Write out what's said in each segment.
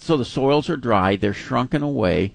so the soils are dry, they're shrunken away.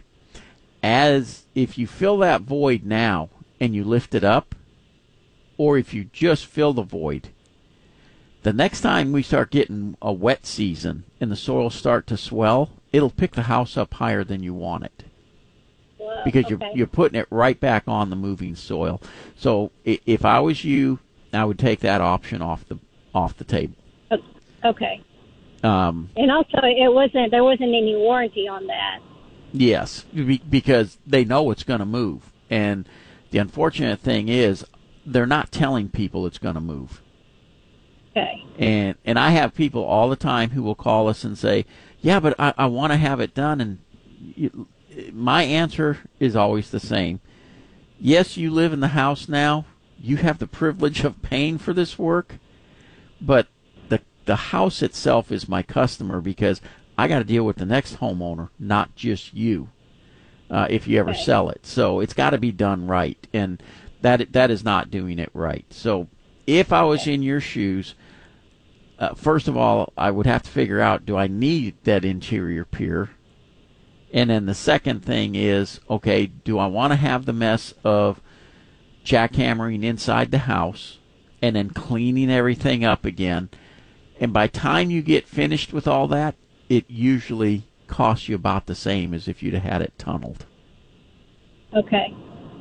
As if you fill that void now and you lift it up, or if you just fill the void, the next time we start getting a wet season and the soils start to swell, it'll pick the house up higher than you want it. Because you're putting it right back on the moving soil. So if I was you, I would take that option off the table. Okay. And also, there wasn't any warranty on that. Yes, because they know it's going to move, and the unfortunate thing is they're not telling people it's going to move. Okay. And I have people all the time who will call us and say, "Yeah, but I want to have it done," and my answer is always the same. Yes, you live in the house now. You have the privilege of paying for this work, but the house itself is my customer because I got to deal with the next homeowner, not just you, if you ever sell it. So it's got to be done right, and that is not doing it right. So if I was in your shoes, first of all, I would have to figure out, do I need that interior pier? And then the second thing is, okay, do I want to have the mess of jackhammering inside the house and then cleaning everything up again? And by the time you get finished with all that, it usually costs you about the same as if you'd have had it tunneled. Okay.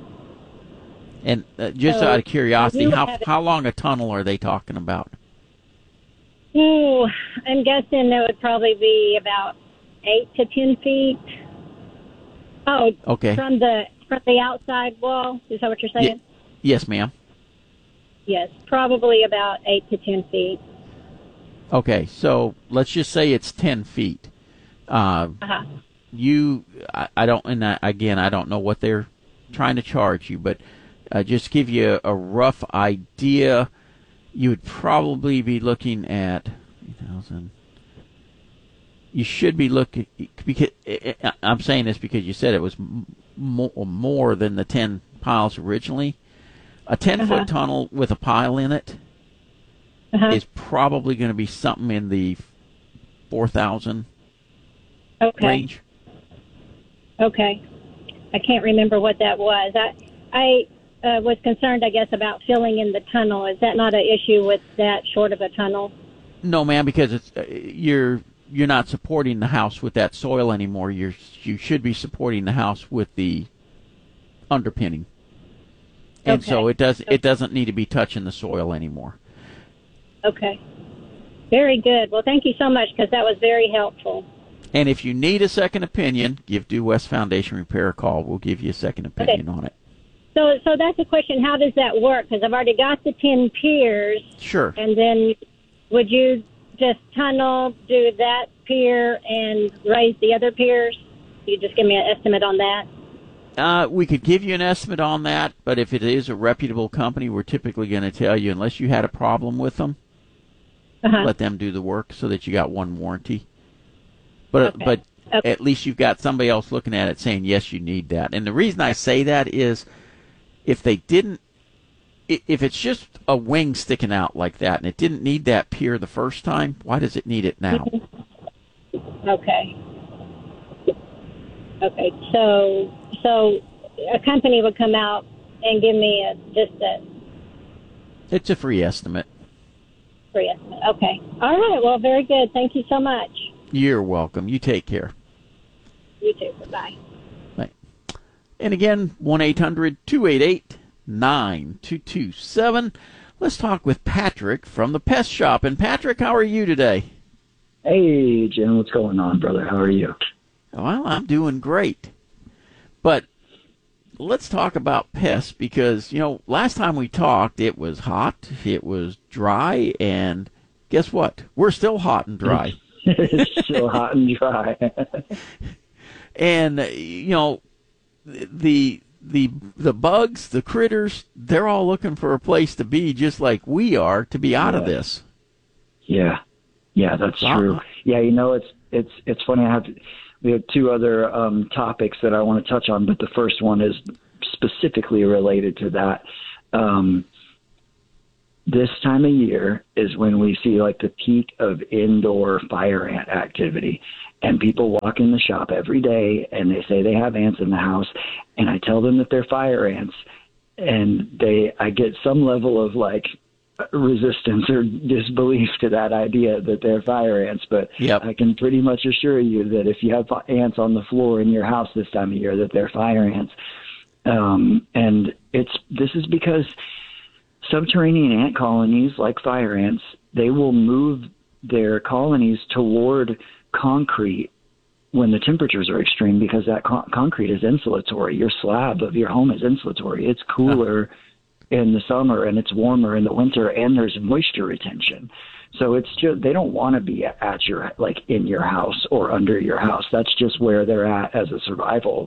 And just out of curiosity, how long a tunnel are they talking about? Ooh, I'm guessing it would probably be about 8 to 10 feet. Oh, okay. From the outside wall? Is that what you're saying? Yes, ma'am. Yes, probably about 8 to 10 feet. Okay, so let's just say it's 10 feet. I don't, and again, I don't know what they're trying to charge you, but just give you a rough idea, you would probably be looking at 3,000. You should be looking, because I'm saying this because you said it was more than the 10 piles originally. A 10-foot tunnel with a pile in it is probably going to be something in the 4,000 range. Okay. I can't remember what that was. I was concerned, I guess, about filling in the tunnel. Is that not an issue with that short of a tunnel? No, ma'am, because it's you're not supporting the house with that soil anymore. You should be supporting the house with the underpinning. And so it doesn't need to be touching the soil anymore. Okay. Very good. Well, thank you so much, because that was very helpful. And if you need a second opinion, give Due West Foundation Repair a call. We'll give you a second opinion on it. So that's a question. How does that work? Because I've already got the 10 piers. Sure. And then would you just tunnel, do that pier, and raise the other piers? You just give me an estimate on that? We could give you an estimate on that, but if it is a reputable company, we're typically going to tell you, unless you had a problem with them, let them do the work so that you got one warranty. But at least you've got somebody else looking at it saying, yes, you need that. And the reason I say that is if it's just a wing sticking out like that and it didn't need that pier the first time, why does it need it now? Okay. So a company would come out and give me It's a free estimate. Free estimate. Okay. All right. Well, very good. Thank you so much. You're welcome. You take care. You too. Bye. Bye. And again, 1-800-288-9227. Let's talk with Patrick from the Pest Shop. And Patrick, how are you today? Hey, Jim. What's going on, brother? How are you? Well, I'm doing great. But let's talk about pests because, last time we talked, it was hot, it was dry, and guess what? We're still hot and dry. It's still hot and dry. And, the bugs, the critters, they're all looking for a place to be just like we are to be out of this. Yeah, that's true. Yeah, it's funny. We have two other topics that I want to touch on, but the first one is specifically related to that. this time of year is when we see like the peak of indoor fire ant activity. And people walk in the shop every day and they say they have ants in the house. And I tell them that they're fire ants. And I get some level of like resistance or disbelief to that idea that they're fire ants. But Yep. I can pretty much assure you that if you have ants on the floor in your house this time of year, that they're fire ants. And this is because subterranean ant colonies, like fire ants, they will move their colonies toward concrete when the temperatures are extreme, because that concrete is insulatory. Your slab of your home is insulatory. It's cooler in the summer and it's warmer in the winter, and there's moisture retention. So it's just, they don't want to be at your, like in your house or under your house. That's just where they're at as a survival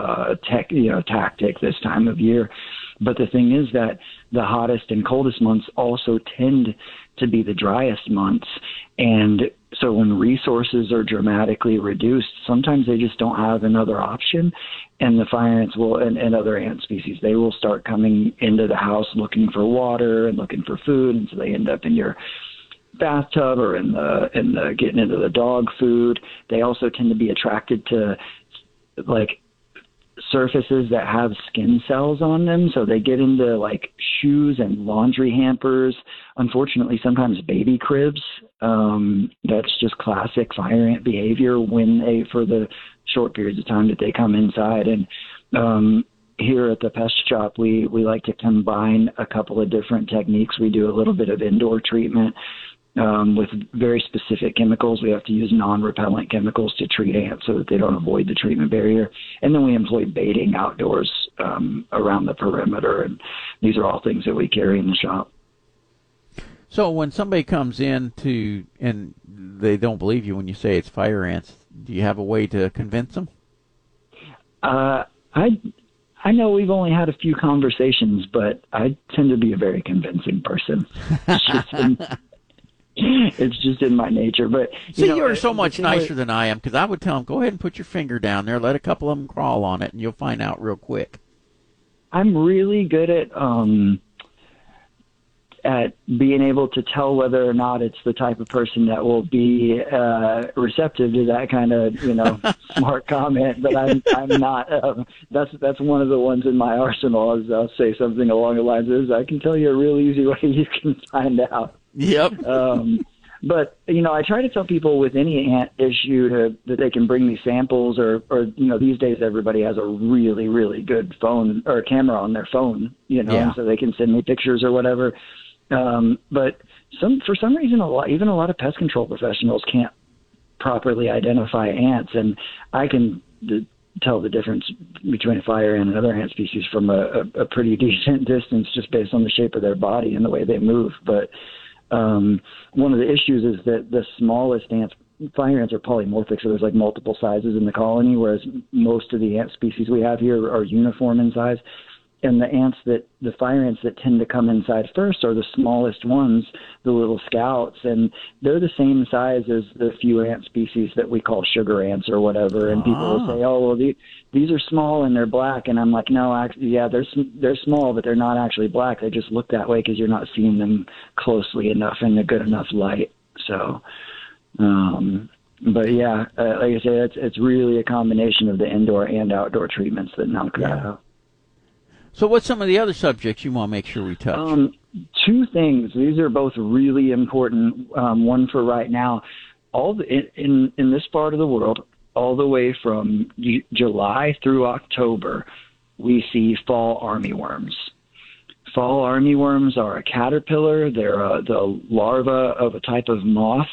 tactic this time of year. But the thing is that the hottest and coldest months also tend to be the driest months. And so when resources are dramatically reduced, sometimes they just don't have another option. And the fire ants will, and other ant species, they will start coming into the house looking for water and looking for food. And so they end up in your bathtub or in the getting into the dog food. They also tend to be attracted to like surfaces that have skin cells on them, so they get into like shoes and laundry hampers. Unfortunately, sometimes baby cribs. That's just classic fire ant behavior for the short periods of time that they come inside. And here at the pest shop, we like to combine a couple of different techniques. We do a little bit of indoor treatment with very specific chemicals. We have to use non-repellent chemicals to treat ants so that they don't avoid the treatment barrier. And then we employ baiting outdoors around the perimeter. And these are all things that we carry in the shop. So when somebody comes in and they don't believe you when you say it's fire ants, do you have a way to convince them? I know we've only had a few conversations, but I tend to be a very convincing person. It's just in my nature. But you're so much nicer than I am, because I would tell them, go ahead and put your finger down there, let a couple of them crawl on it, and you'll find out real quick. I'm really good at being able to tell whether or not it's the type of person that will be receptive to that kind of smart comment. But I'm not. That's one of the ones in my arsenal. Is I'll say something along the lines of, I can tell you a real easy way you can find out. Yep. But I try to tell people with any ant issue that they can bring these samples, or these days everybody has a really, really good phone or camera on their phone, and so they can send me pictures or whatever. But for some reason, even a lot of pest control professionals can't properly identify ants, and I can tell the difference between a fire ant and another ant species from a pretty decent distance, just based on the shape of their body and the way they move. But one of the issues is that the smallest ants, fire ants, are polymorphic, so there's like multiple sizes in the colony, whereas most of the ant species we have here are uniform in size. And the fire ants that tend to come inside first are the smallest ones, the little scouts, and they're the same size as the few ant species that we call sugar ants or whatever. And people will say, oh, well, these are small and they're black. And I'm like, no, actually, yeah, they're small, but they're not actually black. They just look that way because you're not seeing them closely enough in a good enough light. So, but yeah, like I say, it's really a combination of the indoor and outdoor treatments that knock that out. So what's some of the other subjects you want to make sure we touch? Two things. These are both really important. One for right now. In this part of the world, all the way from July through October, we see fall armyworms. Fall armyworms are a caterpillar. They're the larva of a type of moth.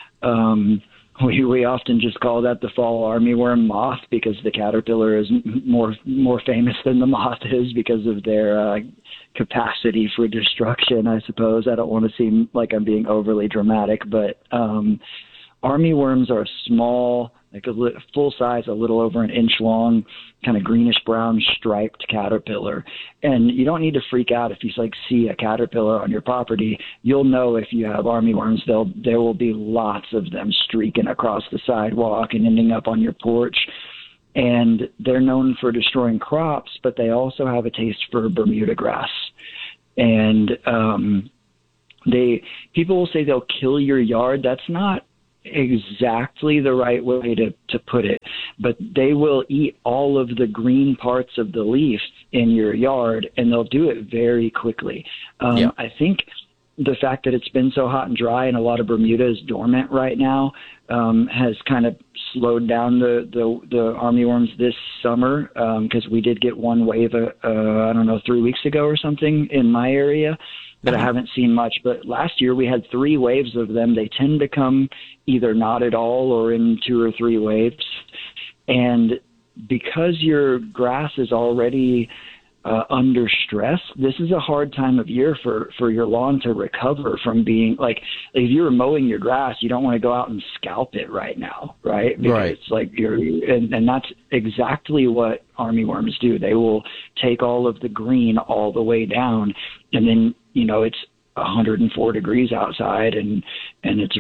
We often just call that the fall armyworm moth, because the caterpillar is more famous than the moth is because of their capacity for destruction, I suppose. I don't want to seem like I'm being overly dramatic, but armyworms are small, like full size, a little over an inch long, kind of greenish brown striped caterpillar. And you don't need to freak out if you see a caterpillar on your property. You'll know if you have armyworms. There will be lots of them streaking across the sidewalk and ending up on your porch. And they're known for destroying crops, but they also have a taste for Bermuda grass. And People will say they'll kill your yard. That's not exactly the right way to put it, but they will eat all of the green parts of the leaves in your yard, and they'll do it very quickly. I think the fact that it's been so hot and dry and a lot of Bermuda is dormant right now has kind of slowed down the armyworms this summer, because we did get one wave, I don't know, 3 weeks ago or something in my area. But I haven't seen much. But last year we had 3 waves of them. They tend to come either not at all or in 2 or 3 waves. And because your grass is already under stress, this is a hard time of year for your lawn to recover from being like, if you were mowing your grass, you don't want to go out and scalp it right now, right? Because right. It's like and that's exactly what armyworms do. They will take all of the green all the way down, and then, it's 104 degrees outside and it's,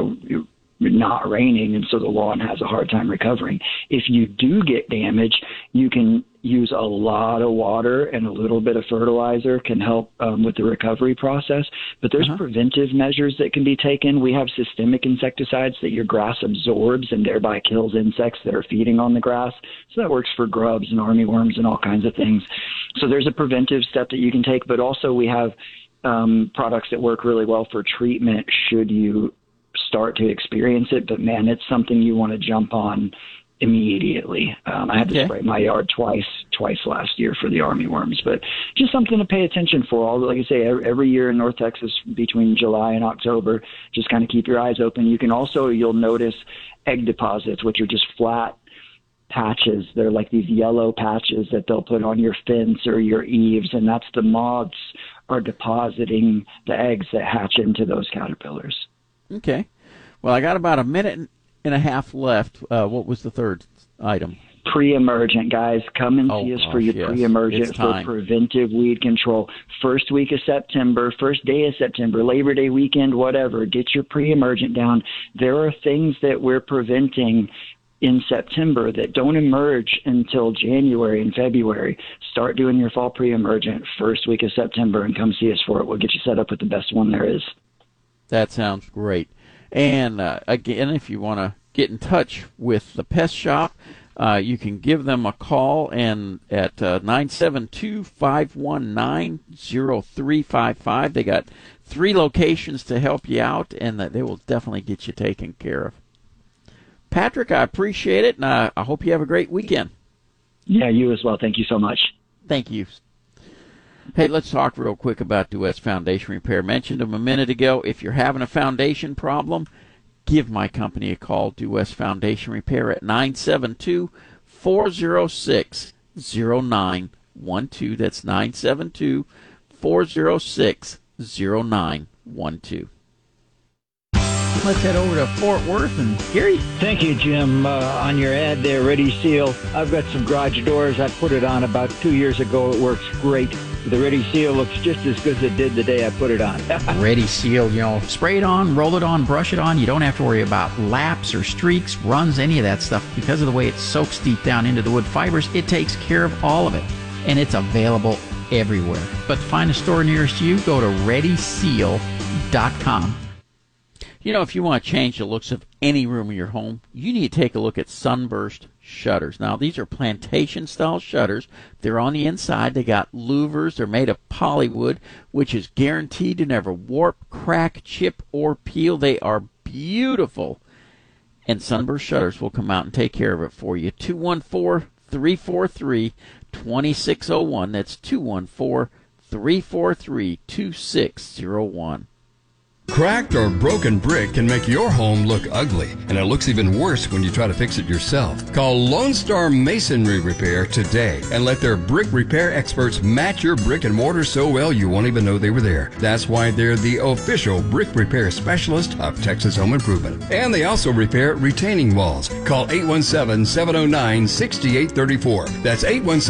not raining, and so the lawn has a hard time recovering. If you do get damage, you can use a lot of water, and a little bit of fertilizer can help with the recovery process. But there's preventive measures that can be taken. We have systemic insecticides that your grass absorbs and thereby kills insects that are feeding on the grass. So that works for grubs and armyworms and all kinds of things. So there's a preventive step that you can take, but also we have products that work really well for treatment should you start to experience it. But man, it's something you want to jump on immediately. I had to spray my yard twice last year for the armyworms, but just something to pay attention for. Like I say, every year in North Texas between July and October, just kind of keep your eyes open. You can also, you'll notice egg deposits, which are just flat patches. They're like these yellow patches that they'll put on your fence or your eaves, and that's the moths are depositing the eggs that hatch into those caterpillars. Okay. Well, I got about a minute and a half left. What was the third item? Pre-emergent, guys. Come and see us for your pre-emergent for preventive weed control. First week of September, first day of September, Labor Day weekend, whatever. Get your pre-emergent down. There are things that we're preventing in September that don't emerge until January and February. Start doing your fall pre-emergent first week of September and come see us for it. We'll get you set up with the best one there is. That sounds great. And again, if you want to get in touch with the Pest Shop, you can give them a call and at 972-519-0355. They got 3 locations to help you out, and they will definitely get you taken care of. Patrick, I appreciate it, and I hope you have a great weekend. Yeah, you as well. Thank you so much. Thank you. Hey, let's talk real quick about DeWest Foundation Repair. Mentioned them a minute ago. If you're having a foundation problem, give my company a call, DeWest Foundation Repair, at 972-406-0912. That's 972-406-0912. Let's head over to Fort Worth and Gary. Thank you, Jim. On your ad there, Ready Seal. I've got some garage doors. I put it on about 2 years ago. It works great. The Ready Seal looks just as good as it did the day I put it on. Ready Seal, spray it on, roll it on, brush it on. You don't have to worry about laps or streaks, runs, any of that stuff. Because of the way it soaks deep down into the wood fibers, it takes care of all of it. And it's available everywhere. But to find a store nearest you, go to ReadySeal.com. If you want to change the looks of any room in your home, you need to take a look at Sunburst shutters. Now, these are plantation-style shutters. They're on the inside. They got louvers. They're made of polywood, which is guaranteed to never warp, crack, chip, or peel. They are beautiful. And Sunburst Shutters will come out and take care of it for you. 214-343-2601. That's 214-343-2601. Cracked or broken brick can make your home look ugly, and it looks even worse when you try to fix it yourself. Call Lone Star Masonry Repair today and let their brick repair experts match your brick and mortar so well you won't even know they were there. That's why they're the official brick repair specialist of Texas Home Improvement. And they also repair retaining walls. Call 817-709-6834. That's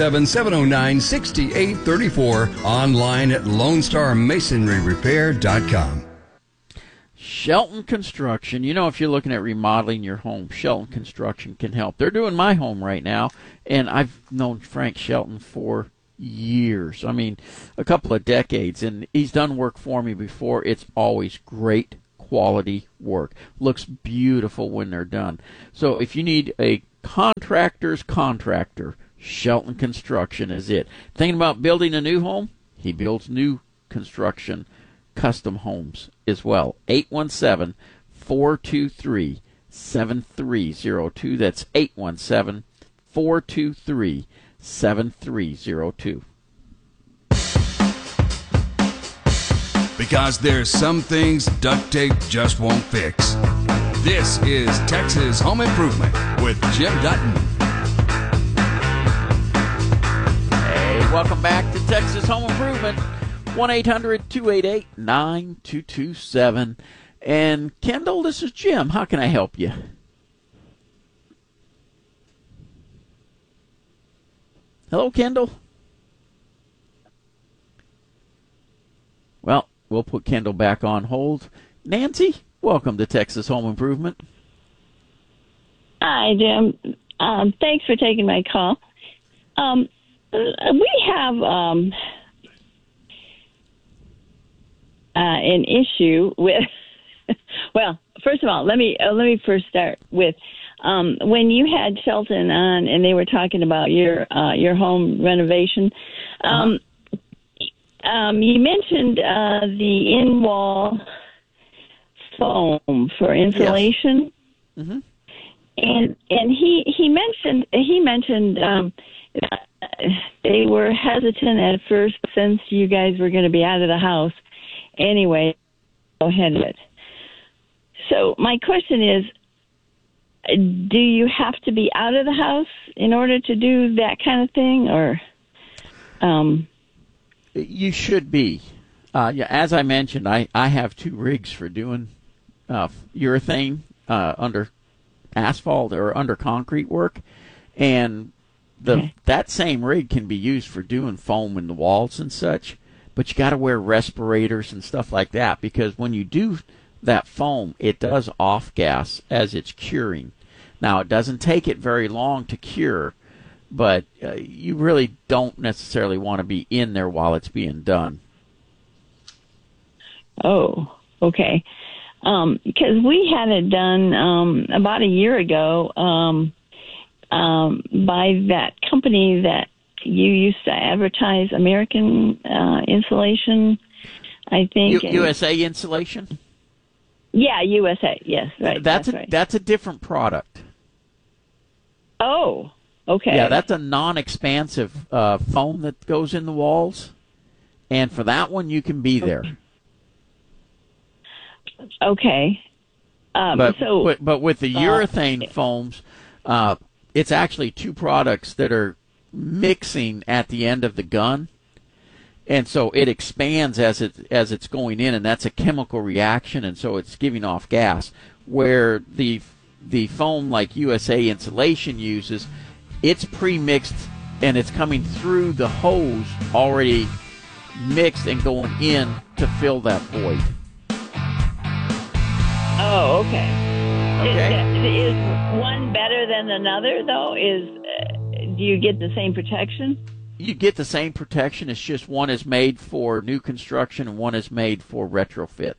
817-709-6834. Online at LoneStarMasonryRepair.com. Shelton Construction. If you're looking at remodeling your home, Shelton Construction can help. They're doing my home right now, and I've known Frank Shelton for years. I mean, a couple of decades, and he's done work for me before. It's always great quality work. Looks beautiful when they're done. So if you need a contractor's contractor, Shelton Construction is it. Thinking about building a new home? He builds new construction, custom homes as well. 817-423-7302. That's 817-423-7302. Because there's some things duct tape just won't fix. This is Texas Home Improvement with Jim Dutton. Hey, welcome back to Texas Home Improvement. 1-800-288-9227. And Kendall, this is Jim. How can I help you? Hello, Kendall. Well, we'll put Kendall back on hold. Nancy, welcome to Texas Home Improvement. Hi, Jim. Thanks for taking my call. We have an issue with. Well, first of all, let me first start with when you had Shelton on and they were talking about your home renovation. You mentioned the in-wall foam for insulation. Yes. Mm-hmm. And he mentioned they were hesitant at first since you guys were going to be out of the house anyway. Go ahead with it. So my question is, do you have to be out of the house in order to do that kind of thing, or? You should be. Yeah, as I mentioned, I have two rigs for doing urethane under asphalt or under concrete work, and that same rig can be used for doing foam in the walls and such. But you got to wear respirators and stuff like that, because when you do that foam, it does off gas as it's curing. Now, it doesn't take it very long to cure, but you really don't necessarily want to be in there while it's being done. Oh, okay. Because we had it done about a year ago by that company that you used to advertise, American Insulation, I think. USA Insulation? Yeah, USA. Yes, right. That's right. a different product. Oh, okay. Yeah, that's a non-expansive foam that goes in the walls, and for that one you can be there. Okay. But with the urethane foams, it's actually two products that are mixing at the end of the gun, and so it expands as it's going in, and that's a chemical reaction, and so it's giving off gas. Where the foam like USA Insulation uses, it's pre-mixed and it's coming through the hose already mixed and going in to fill that void. Oh, okay. Okay. Is one better than another, though? Do you get the same protection? You get the same protection. It's just one is made for new construction and one is made for retrofit.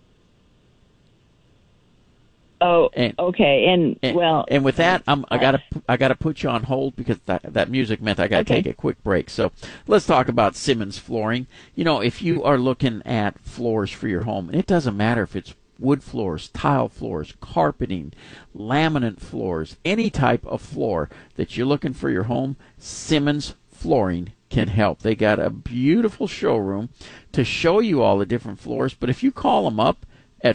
Oh, okay. And with that, I gotta put you on hold because that music meant I gotta take a quick break. So let's talk about Simmons Flooring. You know, if you are looking at floors for your home, and it doesn't matter if it's wood floors, tile floors, carpeting, laminate floors, any type of floor that you're looking for your home, Simmons Flooring can help. They got a beautiful showroom to show you all the different floors. But if you call them up at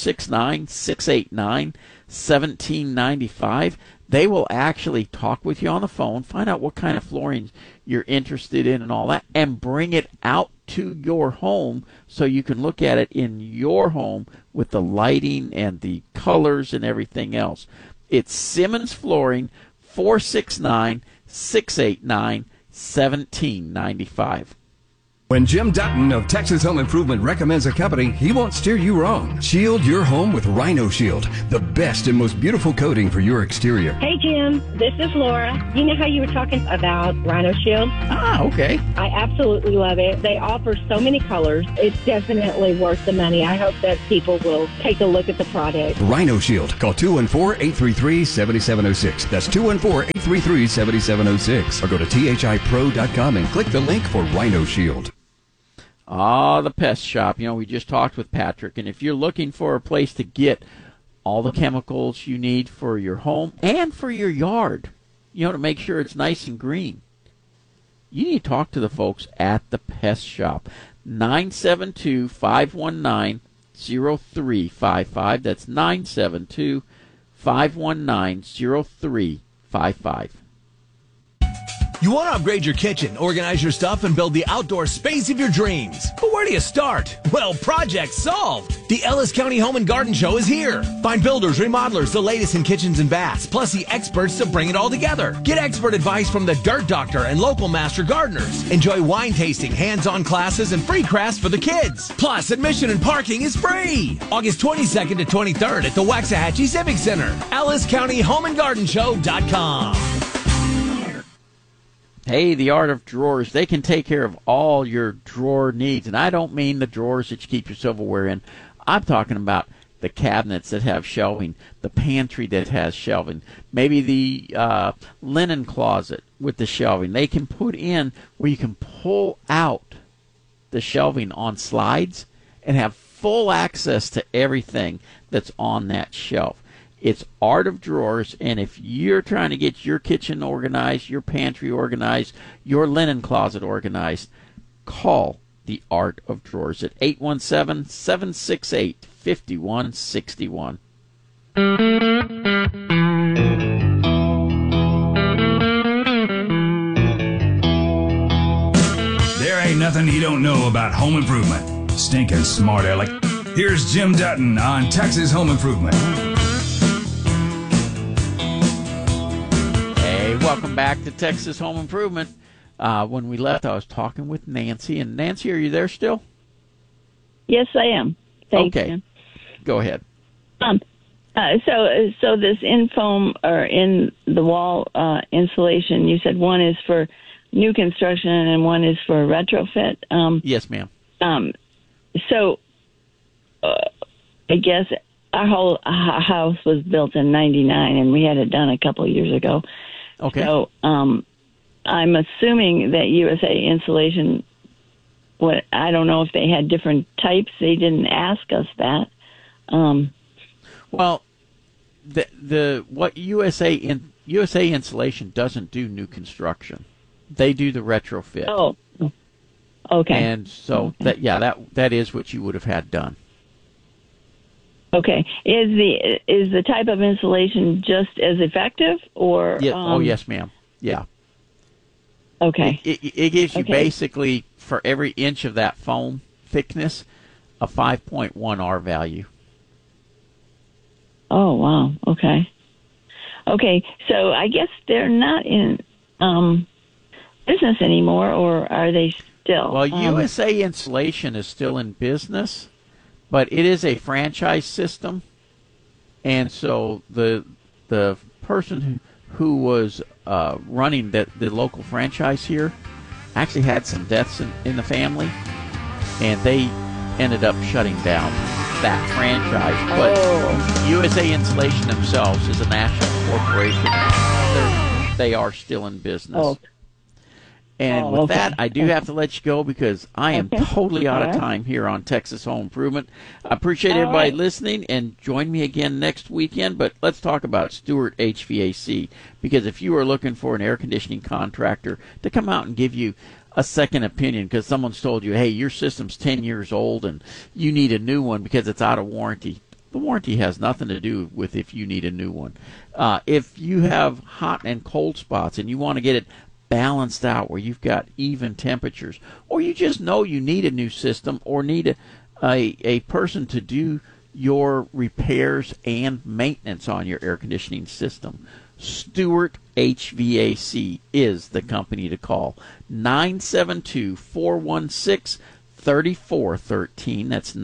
469-689-1795, they will actually talk with you on the phone, find out what kind of flooring you're interested in and all that, and bring it out to your home so you can look at it in your home with the lighting and the colors and everything else. It's Simmons Flooring, 469-689-1795. When Jim Dutton of Texas Home Improvement recommends a company, he won't steer you wrong. Shield your home with Rhino Shield, the best and most beautiful coating for your exterior. Hey, Jim. This is Laura. You know how you were talking about Rhino Shield? Ah, okay. I absolutely love it. They offer so many colors. It's definitely worth the money. I hope that people will take a look at the product. Rhino Shield. Call 214-833-7706. That's 214-833-7706. Or go to thipro.com and click the link for Rhino Shield. Ah, the pest shop. You know, we just talked with Patrick, and if you're looking for a place to get all the chemicals you need for your home and for your yard, you know, to make sure it's nice and green, you need to talk to the folks at the pest shop. 972-519-0355. That's 972-519-0355. You want to upgrade your kitchen, organize your stuff, and build the outdoor space of your dreams. But where do you start? Well, project solved. The Ellis County Home and Garden Show is here. Find builders, remodelers, the latest in kitchens and baths, plus the experts to bring it all together. Get expert advice from the Dirt Doctor and local master gardeners. Enjoy wine tasting, hands-on classes, and free crafts for the kids. Plus, admission and parking is free. August 22nd to 23rd at the Waxahachie Civic Center. EllisCountyHomeandGardenShow.com. Hey, the Art of Drawers, they can take care of all your drawer needs. And I don't mean the drawers that you keep your silverware in. I'm talking about the cabinets that have shelving, the pantry that has shelving, maybe the linen closet with the shelving. They can put in where you can pull out the shelving on slides and have full access to everything that's on that shelf. It's Art of Drawers, and if you're trying to get your kitchen organized, your pantry organized, your linen closet organized, call the Art of Drawers at 817-768-5161. There ain't nothing you don't know about home improvement. Stinking smart aleck. Here's Jim Dutton on Texas Home Improvement. Welcome back to Texas Home Improvement. When we left, I was talking with Nancy. And Nancy, are you there still? Yes, I am. Thank you. Go ahead. So this in-foam or in the wall insulation, you said one is for new construction and one is for retrofit. Yes, ma'am. So I guess our whole house was built in '99, and we had it done a couple of years ago. Okay. So I'm assuming that USA Insulation, I don't know if they had different types. They didn't ask us that. Well, what USA Insulation doesn't do new construction. They do the retrofit. Oh, okay. And so that is what you would have had done. Okay. Is the type of insulation just as effective, or? Yeah. Yes, ma'am. Yeah. Okay. It gives you basically, for every inch of that foam thickness, a 5.1 R value. Oh, wow. Okay. Okay. So I guess they're not in business anymore, or are they still? Well, USA Insulation is still in business, but it is a franchise system, and so the person who was running the local franchise here actually had some deaths in the family, and they ended up shutting down that franchise. But USA Insulation themselves is a national corporation. They are still in business. Oh. And with that, I do have to let you go because I am totally out of time here on Texas Home Improvement. I appreciate everybody listening, and join me again next weekend. But let's talk about Stewart HVAC, because if you are looking for an air conditioning contractor to come out and give you a second opinion because someone's told you, hey, your system's 10 years old and you need a new one because it's out of warranty, the warranty has nothing to do with if you need a new one. If you have hot and cold spots and you want to get it balanced out where you've got even temperatures, or you just know you need a new system or need a person to do your repairs and maintenance on your air conditioning system, Stewart HVAC is the company to call. 972-416-3413. That's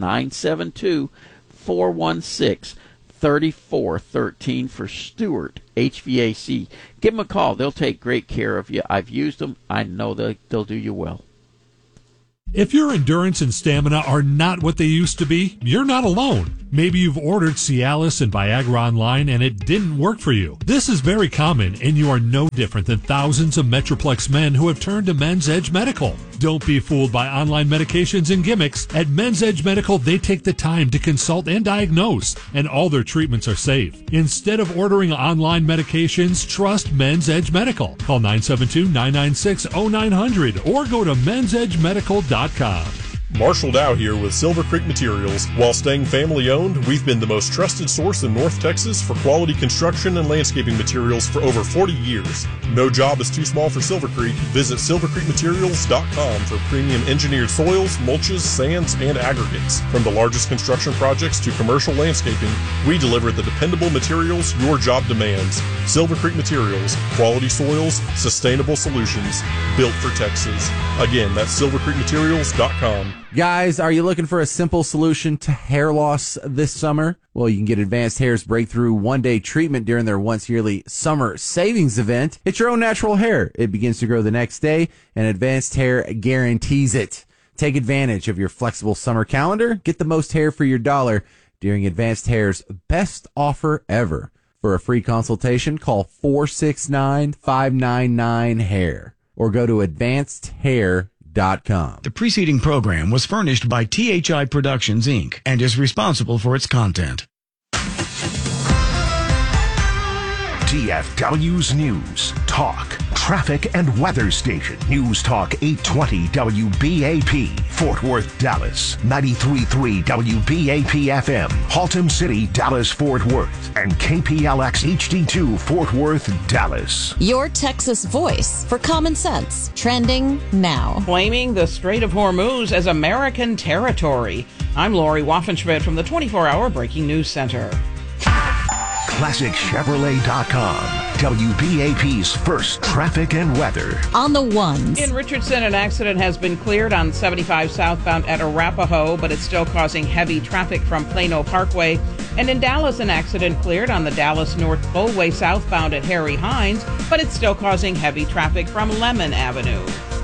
972-416-3413 for Stewart HVAC. Give them a call. They'll take great care of you. I've used them. I know they'll do you well. If your endurance and stamina are not what they used to be, you're not alone. Maybe you've ordered Cialis and Viagra online and it didn't work for you. This is very common, and you are no different than thousands of Metroplex men who have turned to Men's Edge Medical. Don't be fooled by online medications and gimmicks. At Men's Edge Medical, they take the time to consult and diagnose, and all their treatments are safe. Instead of ordering online medications, trust Men's Edge Medical. Call 972-996-0900 or go to mensedgemedical.com. Marshall Dow here with Silver Creek Materials. While staying family-owned, we've been the most trusted source in North Texas for quality construction and landscaping materials for over 40 years. No job is too small for Silver Creek. Visit silvercreekmaterials.com for premium engineered soils, mulches, sands, and aggregates. From the largest construction projects to commercial landscaping, we deliver the dependable materials your job demands. Silver Creek Materials, quality soils, sustainable solutions, built for Texas. Again, that's silvercreekmaterials.com. Guys, are you looking for a simple solution to hair loss this summer? Well, you can get Advanced Hair's breakthrough one-day treatment during their once-yearly summer savings event. It's your own natural hair. It begins to grow the next day, and Advanced Hair guarantees it. Take advantage of your flexible summer calendar. Get the most hair for your dollar during Advanced Hair's best offer ever. For a free consultation, call 469-599-HAIR or go to advancedhair.com. The preceding program was furnished by THI Productions, Inc. and is responsible for its content. DFW's News, Talk, Traffic, and Weather Station. News Talk 820 WBAP, Fort Worth, Dallas. 93.3 WBAP FM, Haltom City, Dallas, Fort Worth. And KPLX HD2, Fort Worth, Dallas. Your Texas voice for common sense. Trending now. Claiming the Strait of Hormuz as American territory. I'm Lori Waffenschmidt from the 24-hour Breaking News Center. ClassicChevrolet.com, WBAP's first traffic and weather. On the ones. In Richardson, an accident has been cleared on 75 southbound at Arapahoe, but it's still causing heavy traffic from Plano Parkway. And in Dallas, an accident cleared on the Dallas North Tollway southbound at Harry Hines, but it's still causing heavy traffic from Lemon Avenue.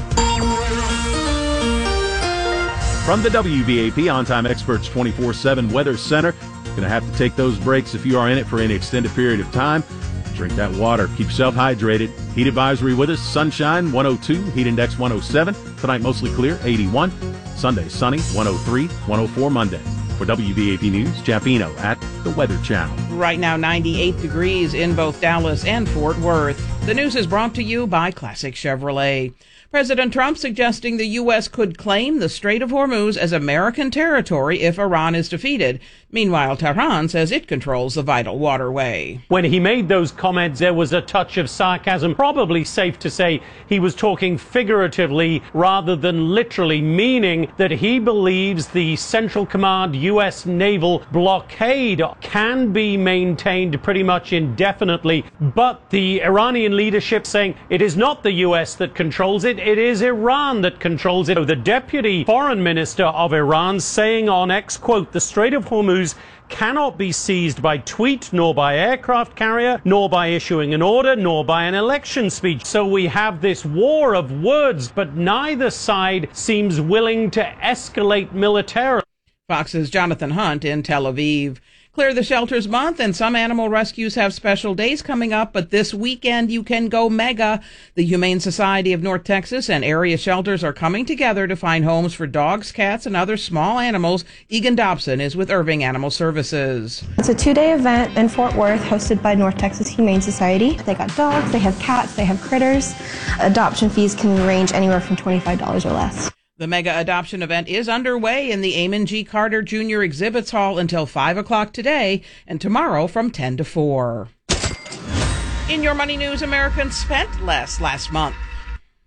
From the WBAP On-Time Experts 24/7 Weather Center, going to have to take those breaks if you are in it for any extended period of time. Drink that water. Keep yourself hydrated. Heat advisory with us. Sunshine, 102. Heat index, 107. Tonight, mostly clear, 81. Sunday, sunny, 103. 104 Monday. For WBAP News, Jeff Eno at the Weather Channel. Right now, 98 degrees in both Dallas and Fort Worth. The news is brought to you by Classic Chevrolet. President Trump suggesting the U.S. could claim the Strait of Hormuz as American territory if Iran is defeated. Meanwhile, Tehran says it controls the vital waterway. When he made those comments, there was a touch of sarcasm. Probably safe to say he was talking figuratively rather than literally, meaning that he believes the Central Command U.S. naval blockade can be maintained pretty much indefinitely. But the Iranian leadership saying it is not the U.S. that controls it. It is Iran that controls it. The deputy foreign minister of Iran saying on X, quote, the Strait of Hormuz cannot be seized by tweet, nor by aircraft carrier, nor by issuing an order, nor by an election speech. So we have this war of words, but neither side seems willing to escalate militarily. Fox's Jonathan Hunt in Tel Aviv. Clear the Shelters Month, and some animal rescues have special days coming up, but this weekend you can go mega. The Humane Society of North Texas and area shelters are coming together to find homes for dogs, cats, and other small animals. Egan Dobson is with Irving Animal Services. It's a 2-day event in Fort Worth hosted by North Texas Humane Society. They got dogs, they have cats, they have critters. Adoption fees can range anywhere from $25 or less. The mega adoption event is underway in the Amon G. Carter Jr. Exhibits Hall until 5 o'clock today and tomorrow from 10 to 4. In your money news, Americans spent less last month.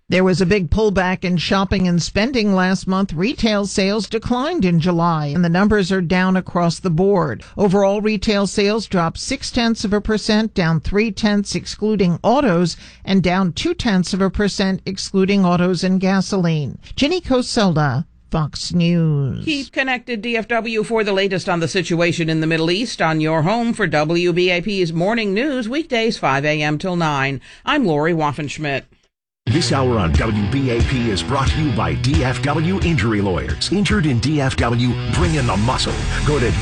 There was a big pullback in shopping and spending last month. Retail sales declined in July, and the numbers are down across the board. Overall, retail sales dropped 0.6%, down 0.3 excluding autos, and down 0.2% excluding autos and gasoline. Jenny Coselda, Fox News. Keep connected, DFW, for the latest on the situation in the Middle East on your home for WBAP's Morning News, weekdays 5 a.m. till 9. I'm Lori Waffenschmidt. This hour on WBAP is brought to you by DFW Injury Lawyers. Injured in DFW, bring in the muscle. Go to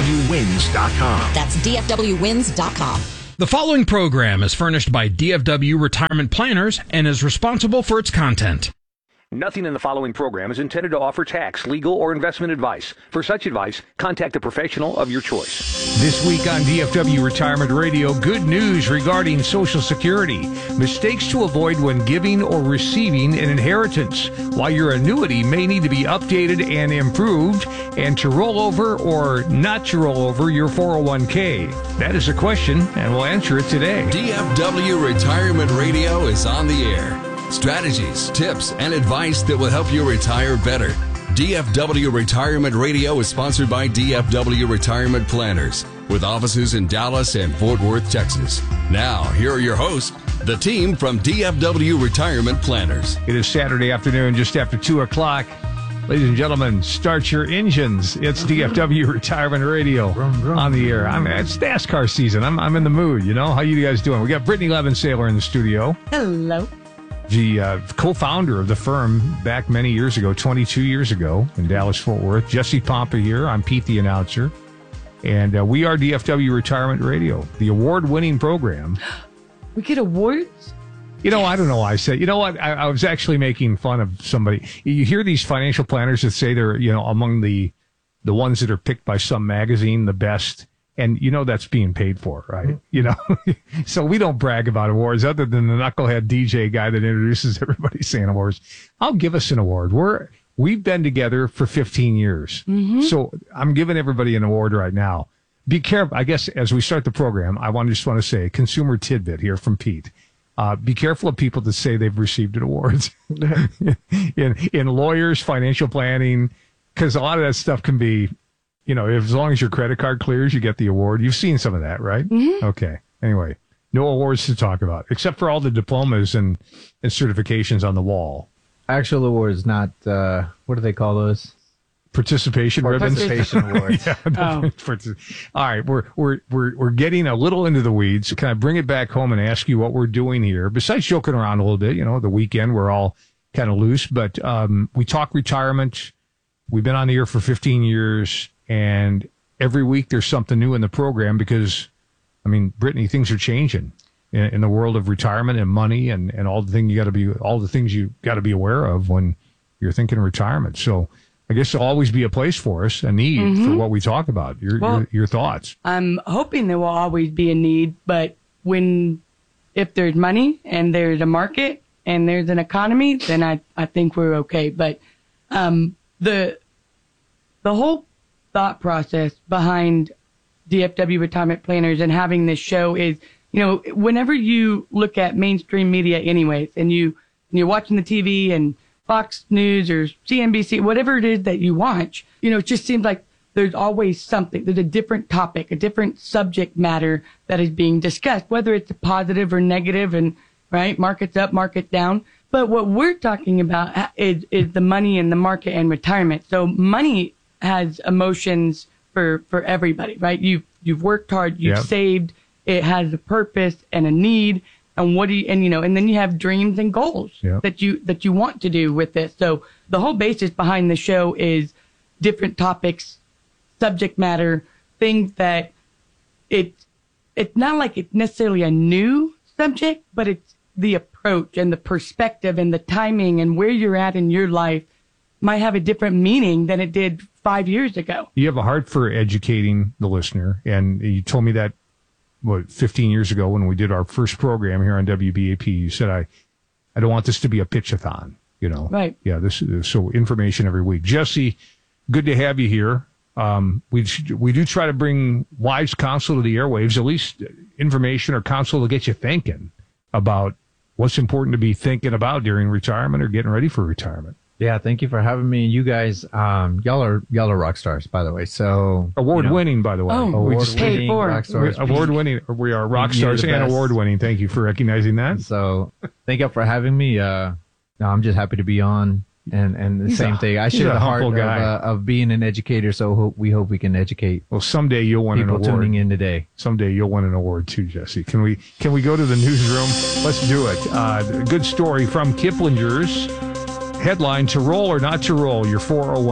DFWWins.com. That's DFWWins.com. The following program is furnished by DFW Retirement Planners and is responsible for its content. Nothing in the following program is intended to offer tax, legal, or investment advice. For such advice, contact a professional of your choice. This week on DFW Retirement Radio, good news regarding Social Security. Mistakes to avoid when giving or receiving an inheritance. Why your annuity may need to be updated and improved, and to roll over or not to roll over your 401k. That is a question, and we'll answer it today. DFW Retirement Radio is on the air. Strategies, tips, and advice that will help you retire better. DFW Retirement Radio is sponsored by DFW Retirement Planners, with offices in Dallas and Fort Worth, Texas. Now, here are your hosts, the team from DFW Retirement Planners. It is Saturday afternoon, just after 2 o'clock. Ladies and gentlemen, start your engines. It's DFW Retirement Radio on the air. It's NASCAR season. I'm in the mood, you know. How you guys doing? We got Brittany Levensaler in the studio. Hello. The co-founder of the firm back many years ago, 22 years ago in Dallas-Fort Worth. Jesse Pompa here. I'm Pete, the announcer. And we are DFW Retirement Radio, the award-winning program. We get awards? You know, I don't know why I said. You know what? I was actually making fun of somebody. You hear these financial planners that say they're, you know, among the ones that are picked by some magazine, the best. And you know that's being paid for, right? Mm-hmm. You know, so we don't brag about awards other than the knucklehead DJ guy that introduces everybody saying awards. I'll give us an award. We've been together for 15 years. Mm-hmm. So I'm giving everybody an award right now. Be careful. I guess as we start the program, I just want to say consumer tidbit here from Pete. Be careful of people that say they've received awards in lawyers, financial planning, because a lot of that stuff can be, you know, as long as your credit card clears, you get the award. You've seen some of that, right? Mm-hmm. Okay. Anyway, no awards to talk about, except for all the diplomas and certifications on the wall. Actual awards, not, what do they call those? Participation ribbons. Participation awards. All right, we're getting a little into the weeds. Can I bring it back home and ask you what we're doing here? Besides joking around a little bit, you know, the weekend we're all kind of loose, but we talk retirement. We've been on the air for 15 years. And every week there's something new in the program because, I mean, Brittany, things are changing in the world of retirement and money and all the things you got to be aware of when you're thinking if So I guess there'll always be a place for us, a need for what we talk about. Your thoughts. I'm hoping there will always be a need, but if there's money and there's a market and there's an economy, then I think we're okay. But the whole thought process behind DFW Retirement Planners and having this show is, you know, whenever you look at mainstream media anyways, and you're watching the TV and Fox News or CNBC, whatever it is that you watch, you know, it just seems like there's always something. There's a different topic, a different subject matter that is being discussed, whether it's positive or negative, and right, market's up, market down. But what we're talking about is the money in the market and retirement. So money has emotions for everybody, right? You've worked hard, you've saved, it has a purpose and a need, and and then you have dreams and goals that you want to do with this. So the whole basis behind the show is different topics, subject matter, things that it's not like it's necessarily a new subject, but it's the approach and the perspective and the timing and where you're at in your life might have a different meaning than it did 5 years ago. You have a heart for educating the listener, and you told me that 15 years ago when we did our first program here on WBAP. You said, I don't want this to be a pitch-a-thon, you know. Right. Yeah, so information every week. Jesse, good to have you here. We do try to bring wise counsel to the airwaves, at least information or counsel to get you thinking about what's important to be thinking about during retirement or getting ready for retirement. Yeah, thank you for having me. You guys, y'all are rock stars, by the way. So award-winning, by the way. Award-winning rock stars. Award-winning. We are rock stars and award-winning. Thank you for recognizing that. So thank you for having me. No, I'm just happy to be on. And the same thing. I share the heart of being an educator, so we hope we can educate. Well, someday you'll win an award. People tuning in today. Someday you'll win an award too, Jesse. Can we go to the newsroom? Let's do it. A good story from Kiplinger's. Headline, to roll or not to roll your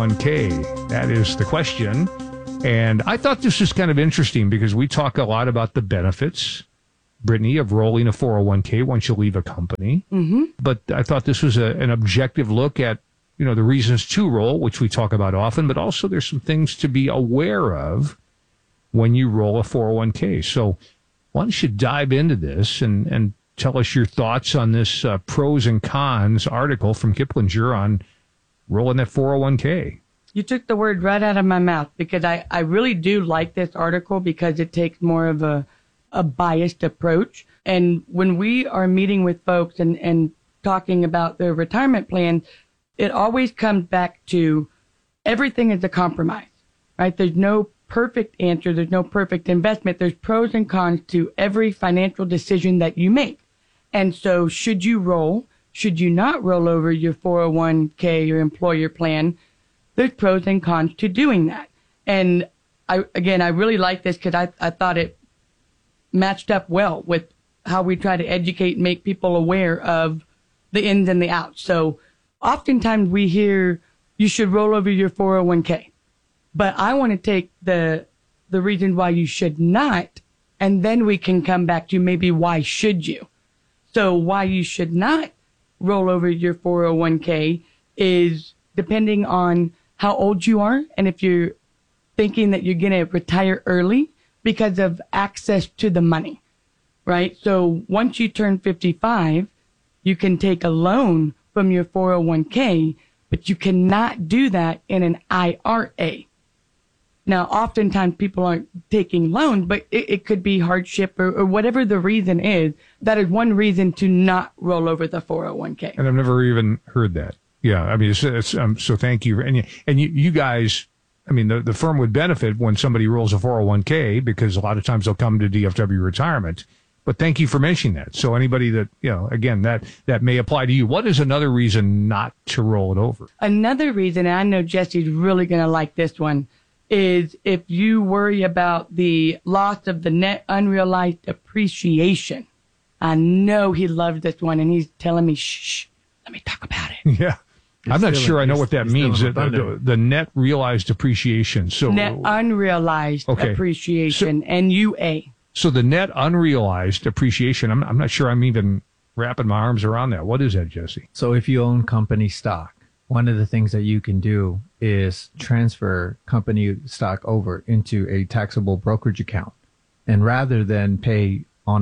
401k? That is the question. And I thought this was kind of interesting because we talk a lot about the benefits, Brittany, of rolling a 401k once you leave a company. Mm-hmm. But I thought this was an objective look at, the reasons to roll, which we talk about often, but also there's some things to be aware of when you roll a 401k. So why don't you dive into this and tell us your thoughts on this pros and cons article from Kiplinger on rolling that 401k. You took the word right out of my mouth because I really do like this article because it takes more of a biased approach. And when we are meeting with folks and talking about their retirement plan, it always comes back to everything is a compromise, right? There's no perfect answer. There's no perfect investment. There's pros and cons to every financial decision that you make. And so should you roll, should you not roll over your 401k or employer plan, there's pros and cons to doing that. And I really like this because I thought it matched up well with how we try to educate and make people aware of the ins and the outs. So oftentimes we hear you should roll over your 401k, but I want to take the reason why you should not, and then we can come back to maybe why should you. So why you should not roll over your 401k is depending on how old you are and if you're thinking that you're going to retire early because of access to the money, right? So once you turn 55, you can take a loan from your 401k, but you cannot do that in an IRA. Now, oftentimes people aren't taking loans, but it could be hardship or whatever the reason is. That is one reason to not roll over the 401k. And I've never even heard that. Yeah, I mean, so thank you. And you guys, I mean, the firm would benefit when somebody rolls a 401k because a lot of times they'll come to DFW retirement. But thank you for mentioning that. So anybody that, again, that may apply to you. What is another reason not to roll it over? Another reason, and I know Jesse's really going to like this one, is if you worry about the loss of the net unrealized appreciation. I know he loves this one, and he's telling me, shh, let me talk about it. Yeah. I'm not sure I know what that means, the net realized appreciation. So net unrealized appreciation, NUA. So the net unrealized appreciation, I'm not sure I'm even wrapping my arms around that. What is that, Jesse? So if you own company stock, one of the things that you can do is transfer company stock over into a taxable brokerage account. And rather than pay on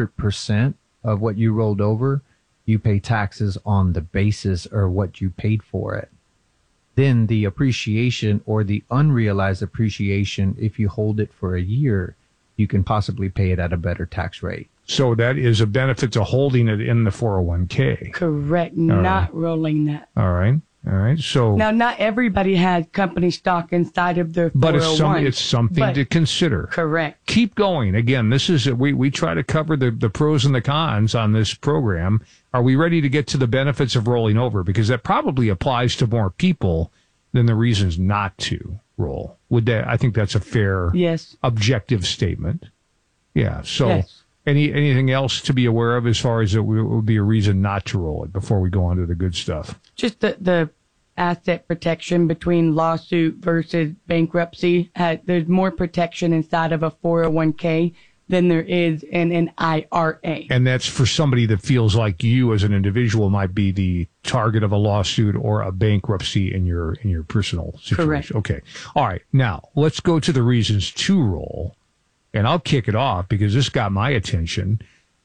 100% of what you rolled over, you pay taxes on the basis or what you paid for it. Then the appreciation or the unrealized appreciation, if you hold it for a year, you can possibly pay it at a better tax rate. So that is a benefit to holding it in the 401k. Correct. Not rolling that. All right. So now, not everybody has company stock inside of their 401. But it's something to consider. Correct. Keep going. Again, this is we try to cover the pros and the cons on this program. Are we ready to get to the benefits of rolling over? Because that probably applies to more people than the reasons not to roll. I think that's a fair, objective statement. Yeah. So anything else to be aware of as far as it would be a reason not to roll it before we go on to the good stuff? Just the asset protection between lawsuit versus bankruptcy. There's more protection inside of a 401k than there is in an IRA. And that's for somebody that feels like you as an individual might be the target of a lawsuit or a bankruptcy in your personal situation. Correct. Okay. All right. Now, let's go to the reasons to roll. And I'll kick it off because this got my attention.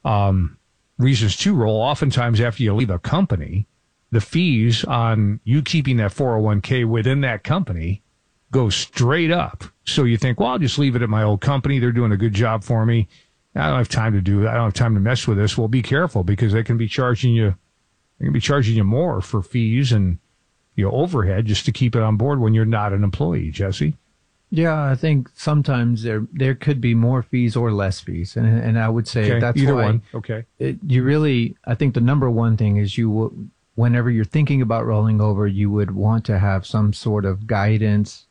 Reasons to roll, oftentimes after you leave a company, the fees on you keeping that 401k within that company go straight up. So you think, well, I'll just leave it at my old company. They're doing a good job for me. I don't have time to do that. I don't have time to mess with this. Well, be careful, because they can be charging you more for fees and overhead just to keep it on board when you're not an employee, Jesse. Yeah, I think sometimes there could be more fees or less fees, and I would say that's either why one. Okay, I think the number one thing is whenever you're thinking about rolling over, you would want to have some sort of guidance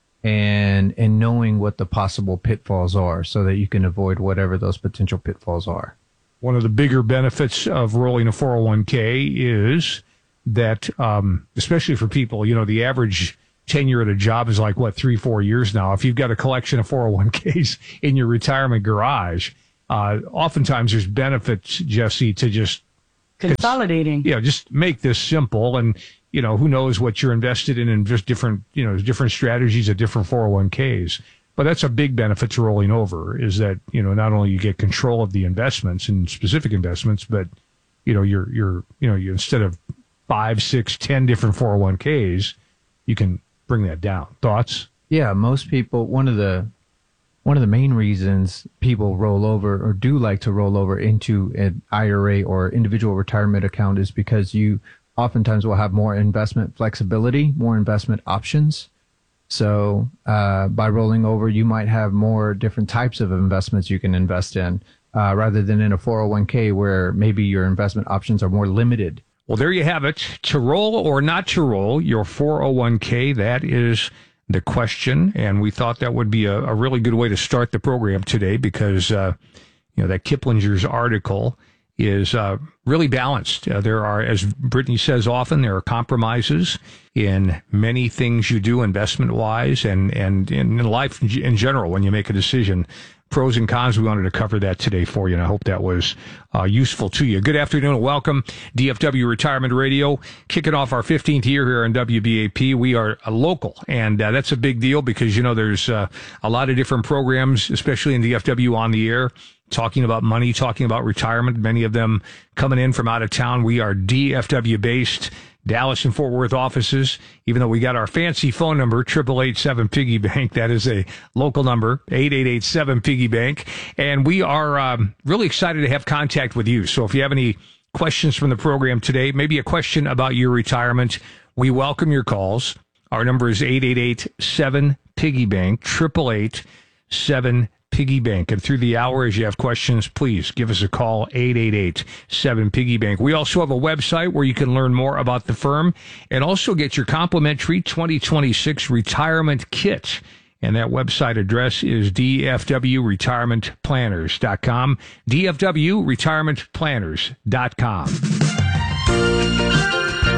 and knowing what the possible pitfalls are, so that you can avoid whatever those potential pitfalls are. One of the bigger benefits of rolling a 401k is that, especially for people, the average tenure at a job is like 3-4 years now. If you've got a collection of 401ks in your retirement garage, oftentimes there's benefits, Jesse, to just consolidating. Just make this simple, and who knows what you're invested in just different strategies at different 401ks. But that's a big benefit to rolling over, is that not only you get control of the investments and specific investments, but you instead of 5, 6, 10 different 401ks, you can bring that down. Thoughts? Yeah, most people, one of the main reasons people roll over or do like to roll over into an IRA or individual retirement account is because you oftentimes will have more investment flexibility, more investment options. So by rolling over, you might have more different types of investments you can invest in, rather than in a 401k where maybe your investment options are more limited. Well, there you have it. To roll or not to roll your 401k, that is the question. And we thought that would be a really good way to start the program today, because, that Kiplinger's article is really balanced. There are, as Brittany says often, there are compromises in many things you do investment-wise and in life in general when you make a decision. Pros and cons, we wanted to cover that today for you, and I hope that was useful to you. Good afternoon and welcome. DFW Retirement Radio, kicking off our 15th year here on WBAP. We are a local, and that's a big deal because, there's a lot of different programs, especially in DFW, on the air, talking about money, talking about retirement, many of them coming in from out of town. We are DFW-based. Dallas and Fort Worth offices, even though we got our fancy phone number, 888-7-PIGGY-BANK. That is a local number, 888-7-PIGGY-BANK. And we are really excited to have contact with you. So if you have any questions from the program today, maybe a question about your retirement, we welcome your calls. Our number is 888-7-PIGGY-BANK, 888-7-PIGGY-BANK. And through the hour, as you have questions, please give us a call, 888-7-PIGGY-BANK. We also have a website where you can learn more about the firm and also get your complimentary 2026 retirement kit. And that website address is dfwretirementplanners.com, dfwretirementplanners.com.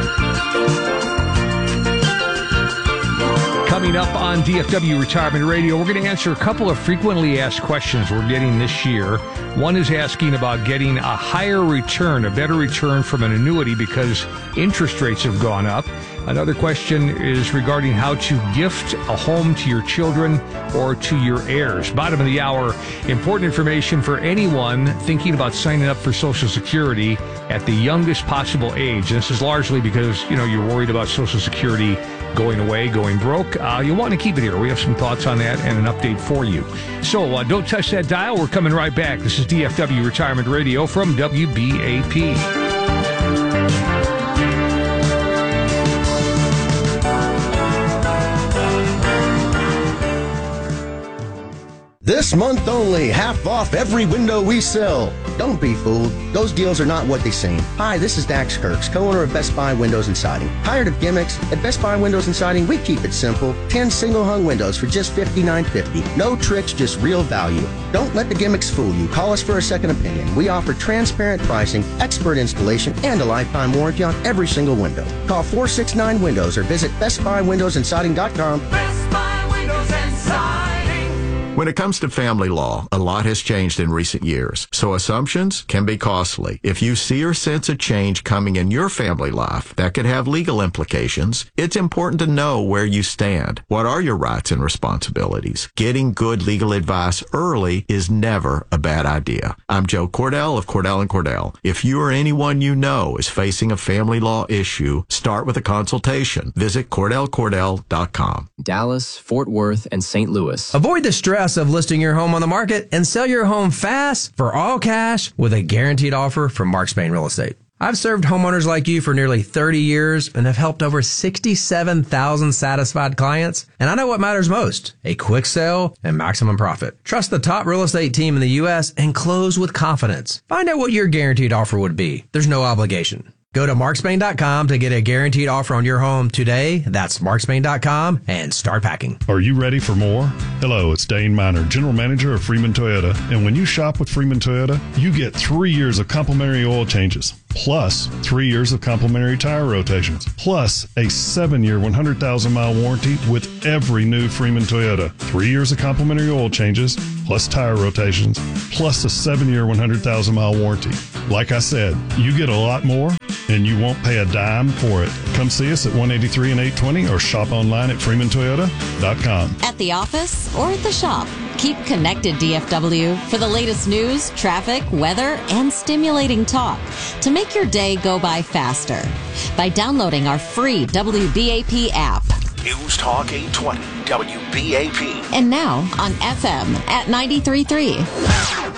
Coming up on DFW Retirement Radio, we're going to answer a couple of frequently asked questions we're getting this year. One is asking about getting a higher return, a better return from an annuity because interest rates have gone up. Another question is regarding how to gift a home to your children or to your heirs. Bottom of the hour, important information for anyone thinking about signing up for Social Security at the youngest possible age. And this is largely because, you're worried about Social Security going away, going broke. You want to keep it here. We have some thoughts on that and an update for you. So don't touch that dial. We're coming right back. This is DFW Retirement Radio from WBAP. This month only, half off every window we sell. Don't be fooled. Those deals are not what they seem. Hi, this is Dax Kirks, co-owner of Best Buy Windows and Siding. Tired of gimmicks? At Best Buy Windows and Siding, we keep it simple. 10 single-hung windows for just $59.50. No tricks, just real value. Don't let the gimmicks fool you. Call us for a second opinion. We offer transparent pricing, expert installation, and a lifetime warranty on every single window. Call 469-WINDOWS or visit BestBuyWindowsAndSiding.com. Best Buy Windows and Siding. When it comes to family law, a lot has changed in recent years, so assumptions can be costly. If you see or sense a change coming in your family life that could have legal implications, it's important to know where you stand. What are your rights and responsibilities? Getting good legal advice early is never a bad idea. I'm Joe Cordell of Cordell & Cordell. If you or anyone you know is facing a family law issue, start with a consultation. Visit CordellCordell.com. Dallas, Fort Worth, and St. Louis. Avoid the stress stress of listing your home on the market and sell your home fast for all cash with a guaranteed offer from Mark Spain Real Estate. I've served homeowners like you for nearly 30 years and have helped over 67,000 satisfied clients. And I know what matters most, a quick sale and maximum profit. Trust the top real estate team in the U.S. and close with confidence. Find out what your guaranteed offer would be. There's no obligation. Go to markspain.com to get a guaranteed offer on your home today. That's markspain.com and start packing. Are you ready for more? Hello, it's Dane Miner, General Manager of Freeman Toyota. And when you shop with Freeman Toyota, you get 3 years of complimentary oil changes, plus 3 years of complimentary tire rotations, plus a 7-year, 100,000-mile warranty with every new Freeman Toyota. 3 years of complimentary oil changes, plus tire rotations, plus a 7-year, 100,000-mile warranty. Like I said, you get a lot more, and you won't pay a dime for it. Come see us at 183 and 820 or shop online at freemantoyota.com. At the office or at the shop, keep connected, DFW, for the latest news, traffic, weather, and stimulating talk to make your day go by faster by downloading our free WBAP app. News Talk 820 WBAP. And now on FM at 93.3.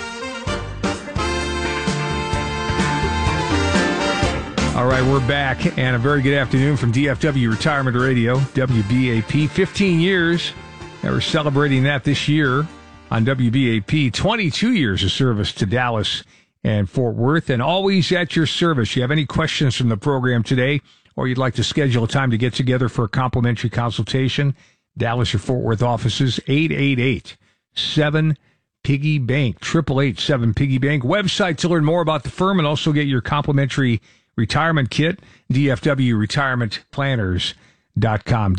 All right, we're back, and a very good afternoon from DFW Retirement Radio, WBAP. 15 years, and we're celebrating that this year on WBAP. 22 years of service to Dallas and Fort Worth, and always at your service. You have any questions from the program today, or you'd like to schedule a time to get together for a complimentary consultation, Dallas or Fort Worth offices, 888-7-PIGGY-BANK, 888-7-PIGGY-BANK. Website to learn more about the firm and also get your complimentary retirement kit, DFWRetirementPlanners.com,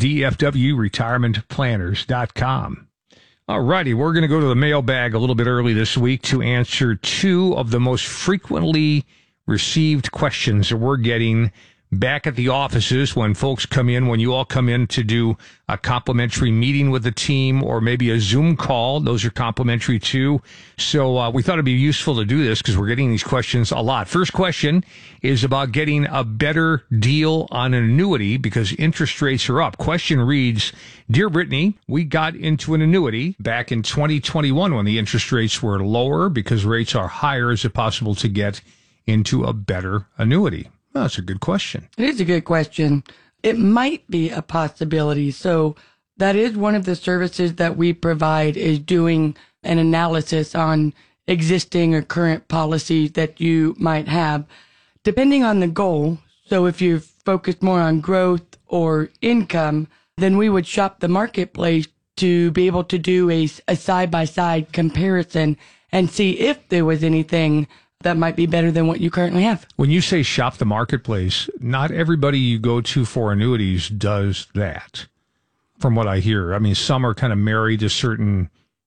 DFWRetirementPlanners.com. All righty, we're going to go to the mailbag a little bit early this week to answer 2 of the most frequently received questions that we're getting back at the offices when folks come in, when you all come in to do a complimentary meeting with the team or maybe a Zoom call. Those are complimentary too. So we thought it'd be useful to do this because we're getting these questions a lot. First question is about getting a better deal on an annuity because interest rates are up. Question reads, Dear Brittany, we got into an annuity back in 2021 when the interest rates were lower because rates are higher. Is it possible to get into a better annuity? Well, that's a good question. It is a good question. It might be a possibility. So that is one of the services that we provide is doing an analysis on existing or current policies that you might have, depending on the goal. So if you're focused more on growth or income, then we would shop the marketplace to be able to do a side-by-side comparison and see if there was anything that might be better than what you currently have. When you say shop the marketplace, not everybody you go to for annuities does that, from what I hear. I mean, some are kind of married to certain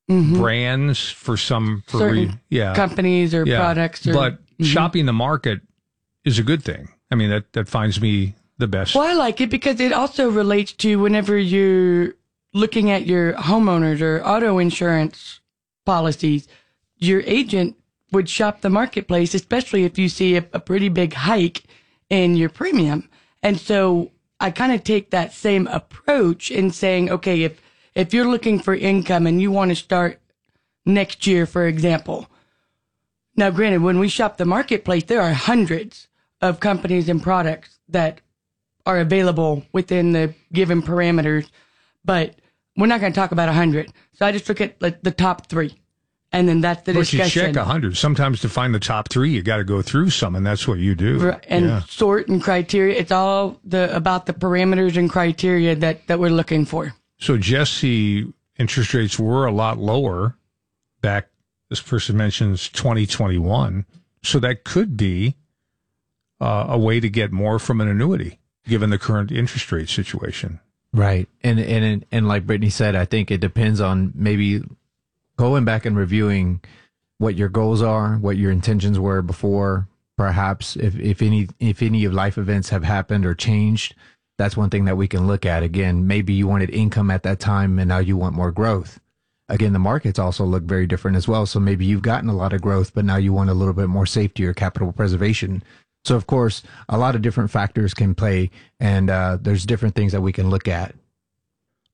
brands for certain companies or products. But shopping the market is a good thing. I mean, that finds me the best. Well, I like it because it also relates to whenever you're looking at your homeowners or auto insurance policies, your agent would shop the marketplace, especially if you see a pretty big hike in your premium. And so I kind of take that same approach in saying, okay, if you're looking for income and you want to start next year, for example. Now, granted, when we shop the marketplace, there are hundreds of companies and products that are available within the given parameters, but we're not going to talk about 100. So I just look at the top 3. And then that's the discussion. But you check 100. Sometimes to find the top 3, you got to go through some, and that's what you do. And sort and criteria. It's all about the parameters and criteria that we're looking for. So, Jesse, interest rates were a lot lower back, this person mentions 2021. So that could be a way to get more from an annuity, given the current interest rate situation. Right. And like Brittany said, I think it depends on maybe going back and reviewing what your goals are, what your intentions were before, perhaps if any of life events have happened or changed, that's one thing that we can look at. Again, maybe you wanted income at that time and now you want more growth. Again, the markets also look very different as well. So maybe you've gotten a lot of growth, but now you want a little bit more safety or capital preservation. So of course, a lot of different factors can play, and there's different things that we can look at.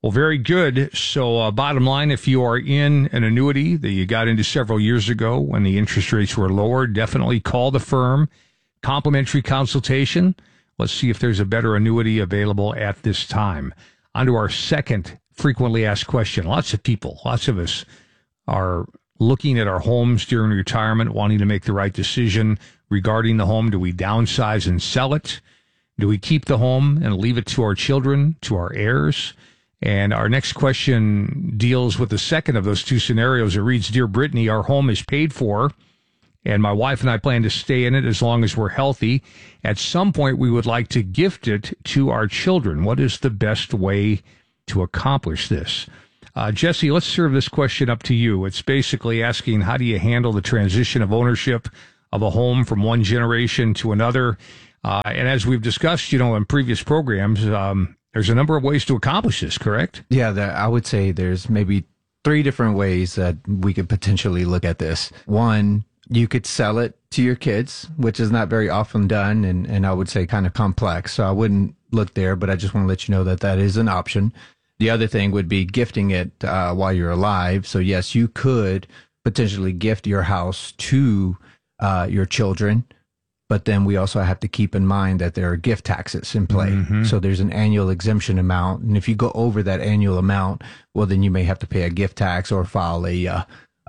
Well, very good. So bottom line, if you are in an annuity that you got into several years ago when the interest rates were lower, definitely call the firm. Complimentary consultation. Let's see if there's a better annuity available at this time. On to our second frequently asked question. Lots of us are looking at our homes during retirement, wanting to make the right decision regarding the home. Do we downsize and sell it? Do we keep the home and leave it to our children, to our heirs? And our next question deals with the second of those two scenarios. It reads, Dear Brittany, our home is paid for, and my wife and I plan to stay in it as long as we're healthy. At some point, we would like to gift it to our children. What is the best way to accomplish this? Jesse, let's serve this question up to you. It's basically asking, how do you handle the transition of ownership of a home from one generation to another? And as we've discussed, in previous programs, there's a number of ways to accomplish this, correct? Yeah, I would say there's maybe 3 different ways that we could potentially look at this. One, you could sell it to your kids, which is not very often done, and I would say kind of complex. So I wouldn't look there, but I just want to let you know that is an option. The other thing would be gifting it while you're alive. So yes, you could potentially gift your house to your children. But then we also have to keep in mind that there are gift taxes in play. Mm-hmm. So there's an annual exemption amount. And if you go over that annual amount, well, then you may have to pay a gift tax or file a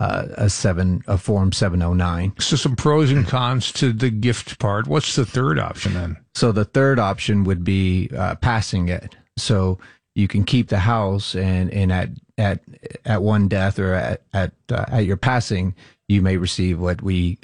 Form 709. So some pros and cons to the gift part. What's the third option then? So the third option would be passing it. So you can keep the house and at one death or at your passing, you may receive what we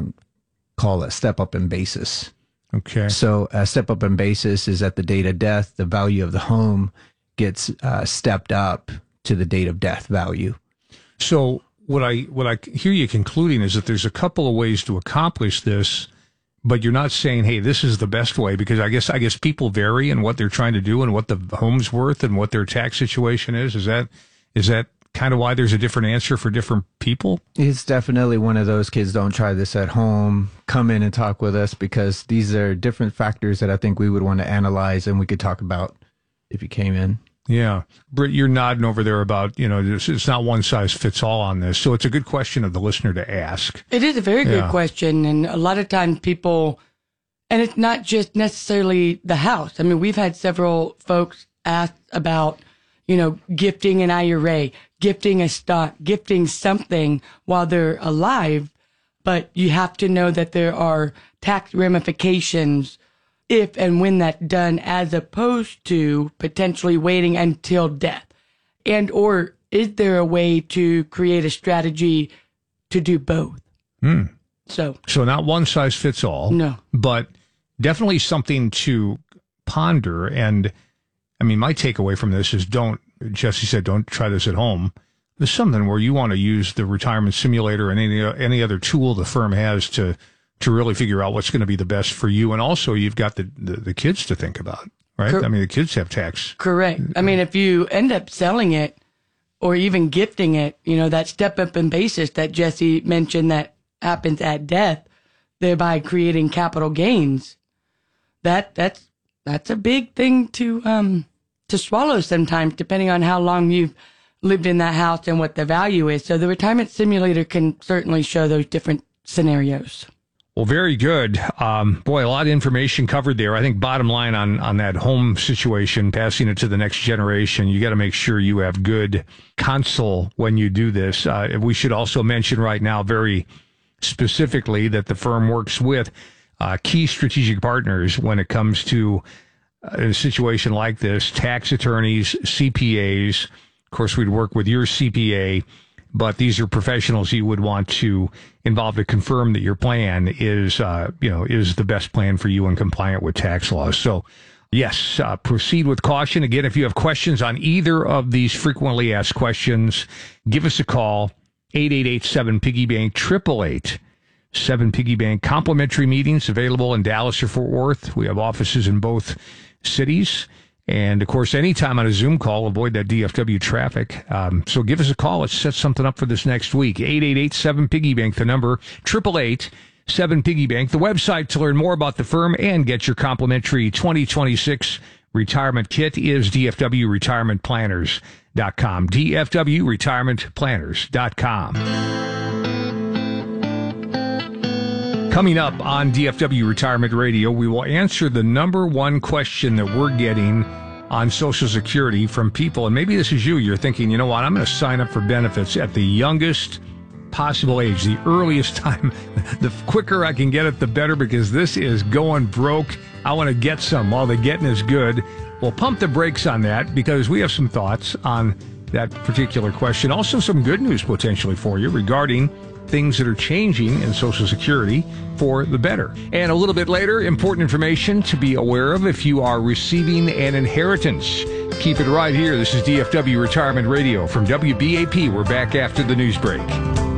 call a step-up in basis. Okay. So a step-up in basis is at the date of death, the value of the home gets stepped up to the date of death value. So what I hear you concluding is that there's a couple of ways to accomplish this, but you're not saying, hey, this is the best way, because I guess people vary in what they're trying to do and what the home's worth and what their tax situation is. Is that kind of why there's a different answer for different people? It's definitely one of those kids don't try this at home, come in and talk with us, because these are different factors that I think we would want to analyze and we could talk about if you came in. Yeah. Britt, you're nodding over there about, it's not one size fits all on this. So it's a good question of the listener to ask. It is a very good question. And a lot of times people, and it's not just necessarily the house. I mean, we've had several folks ask about, gifting an IRA, gifting a stock, gifting something while they're alive. But you have to know that there are tax ramifications if and when that's done, as opposed to potentially waiting until death. And or is there a way to create a strategy to do both? So not one size fits all. No. But definitely something to ponder. And I mean, my takeaway from this is Jesse said, don't try this at home. There's something where you want to use the retirement simulator and any other tool the firm has to really figure out what's going to be the best for you. And also you've got the kids to think about, right? I mean, the kids have tax. Correct. I mean, if you end up selling it or even gifting it, that step up in basis that Jesse mentioned that happens at death, thereby creating capital gains, that's a big thing to swallow sometimes, depending on how long you've lived in that house and what the value is. So the retirement simulator can certainly show those different scenarios. Well, very good. Boy, a lot of information covered there. I think bottom line on that home situation, passing it to the next generation, you got to make sure you have good counsel when you do this. We should also mention right now very specifically that the firm works with key strategic partners when it comes to a situation like this: tax attorneys, CPAs. Of course, we'd work with your CPA, but these are professionals you would want to involve to confirm that your plan is the best plan for you and compliant with tax laws. So, yes, proceed with caution. Again, if you have questions on either of these frequently asked questions, give us a call, 888-7-PIGGY-BANK, 888-7-PIGGY-BANK. Complimentary meetings available in Dallas or Fort Worth. We have offices in both cities. And, of course, anytime on a Zoom call, avoid that DFW traffic. So give us a call. Let's set something up for this next week. 888-7-PIGGY-BANK, the number, 888-7-PIGGY-BANK. The website to learn more about the firm and get your complimentary 2026 retirement kit is DFWRetirementPlanners.com. DFWRetirementPlanners.com. Coming up on DFW Retirement Radio, we will answer the number one question that we're getting on Social Security from people. And maybe this is you. You're thinking, you know what, I'm going to sign up for benefits at the youngest possible age, the earliest time. The quicker I can get it, the better, because this is going broke. I want to get some while the getting is good. We'll pump the brakes on that because we have some thoughts on that particular question. Also some good news potentially for you regarding things that are changing in Social Security for the better. And a little bit later, important information to be aware of if you are receiving an inheritance. Keep it right here. This is DFW Retirement Radio from WBAP. We're back after the news break.